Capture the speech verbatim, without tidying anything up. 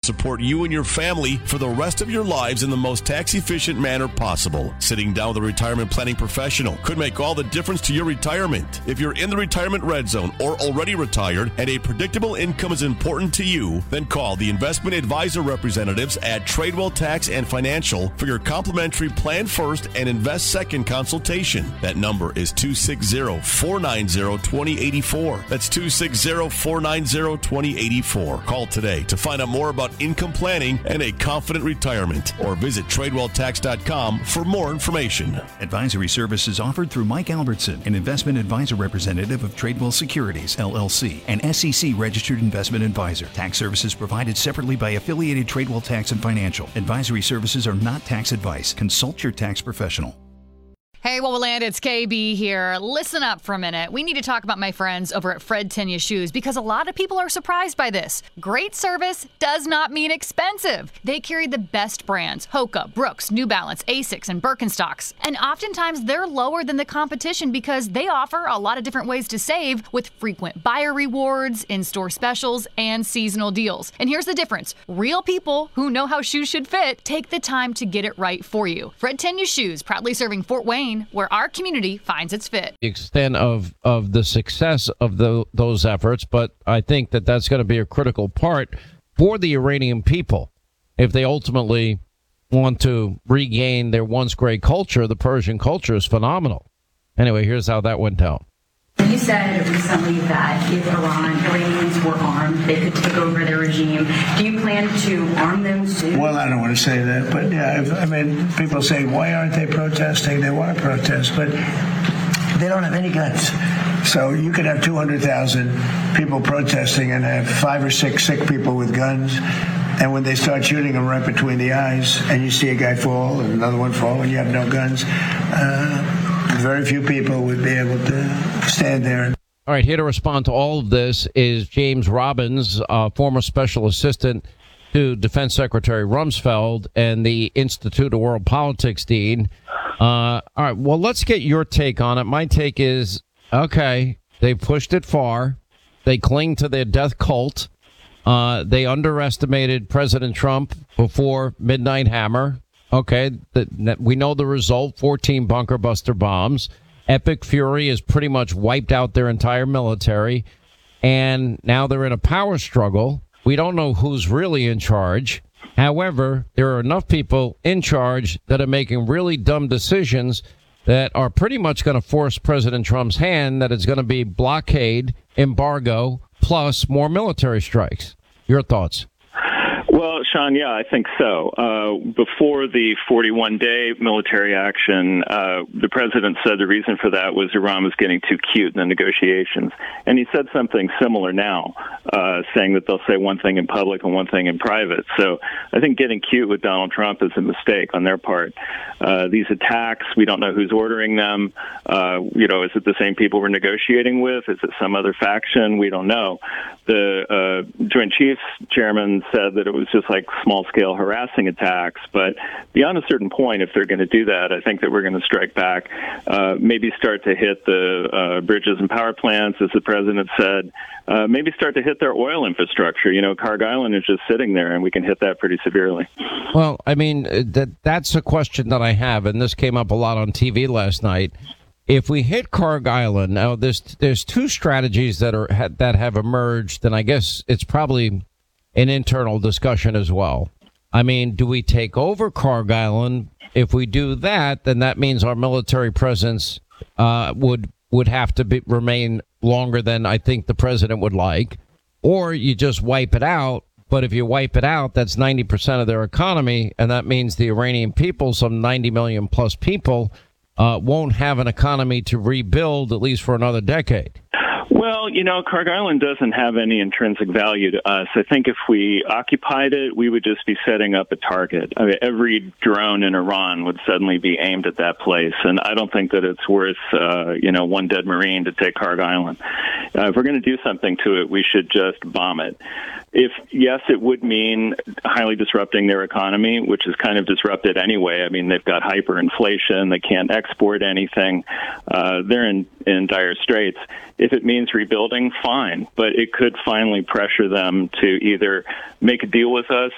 support you and your family for the rest of your lives in the most tax-efficient manner possible. Sitting down with a retirement planning professional could make all the difference to your retirement. If you're in the retirement red zone or already retired and a predictable income is important to you, then call the investment advisor representatives at Tradewell Tax and Financial for your complimentary Plan First and Invest Second consultation. That number is two six zero, four nine zero, two zero eight four. That's two six zero, four nine zero, two zero eight four. Call today to find out more about income planning and a confident retirement, or visit tradewell tax dot com for more information. Advisory services offered through Mike Albertson, an investment advisor representative of Tradewell Securities, L L C, an S E C registered investment advisor. Tax services provided separately by affiliated Tradewell Tax and Financial. Advisory services are not tax advice. Consult your tax professional. Hey, Wowoland, it's K B here. Listen up for a minute. We need to talk about my friends over at Fred Tenya Shoes because a lot of people are surprised by this. Great service does not mean expensive. They carry the best brands: Hoka, Brooks, New Balance, Asics, and Birkenstocks. And oftentimes they're lower than the competition because they offer a lot of different ways to save with frequent buyer rewards, in-store specials, and seasonal deals. And here's the difference. Real people who know how shoes should fit take the time to get it right for you. Fred Tenya Shoes, proudly serving Fort Wayne, where our community finds its fit. The extent of, of the success of the, those efforts, but I think that that's going to be a critical part for the Iranian people if they ultimately want to regain their once great culture. The Persian culture is phenomenal. Anyway, here's how that went down. You said recently that if Iran, Iranians were armed, they could take over their regime. Do you plan to arm them soon? Well, I don't want to say that, but yeah, if, I mean, people say, why aren't they protesting? They want to protest, but they don't have any guns. So you could have two hundred thousand people protesting and have five or six sick people with guns. And when they start shooting them right between the eyes, and you see a guy fall and another one fall, and you have no guns, uh, very few people would be able to stand there. All right, here to respond to all of this is James Robbins, uh, former special assistant to Defense Secretary Rumsfeld and the Institute of World Politics dean. Uh, all right, well, let's get your take on it. My take is, okay, they pushed it far. They cling to their death cult. Uh, they underestimated President Trump before Midnight Hammer. Okay, the, we know the result, fourteen bunker buster bombs. Epic Fury has pretty much wiped out their entire military, and now they're in a power struggle. We don't know who's really in charge. However, there are enough people in charge that are making really dumb decisions that are pretty much going to force President Trump's hand, that it's going to be blockade, embargo, plus more military strikes. Your thoughts? Well, Sean, yeah, I think so. Uh, before the forty-one day military action, uh, the president said the reason for that was Iran was getting too cute in the negotiations. And he said something similar now, uh, saying that they'll say one thing in public and one thing in private. So I think getting cute with Donald Trump is a mistake on their part. Uh, these attacks, we don't know who's ordering them. Uh, you know, is it the same people we're negotiating with? Is it some other faction? We don't know. The uh, Joint Chiefs chairman said that it was just like small-scale harassing attacks. But beyond a certain point, if they're going to do that, I think that we're going to strike back, uh, maybe start to hit the uh, bridges and power plants, as the president said, uh, maybe start to hit their oil infrastructure. You know, Carg Island is just sitting there, and we can hit that pretty severely. Well, I mean, that that's a question that I have, and this came up a lot on T V last night. If we hit Carg Island, now there's there's two strategies that are that have emerged, and I guess it's probably an internal discussion as well. I mean, do we take over Carg Island? If we do that, then that means our military presence uh, would would have to be, remain longer than I think the president would like. Or you just wipe it out. But if you wipe it out, that's ninety percent of their economy, and that means the Iranian people, some ninety million plus people, uh, won't have an economy to rebuild at least for another decade. Well, you know, Carg Island doesn't have any intrinsic value to us. I think if we occupied it, we would just be setting up a target. I mean, every drone in Iran would suddenly be aimed at that place, and I don't think that it's worth, uh, you know, one dead Marine to take Carg Island. Uh, if we're going to do something to it, we should just bomb it. If, yes, it would mean highly disrupting their economy, which is kind of disrupted anyway. I mean, they've got hyperinflation. They can't export anything. Uh, they're in, in dire straits. If it means rebuilding, fine. But it could finally pressure them to either make a deal with us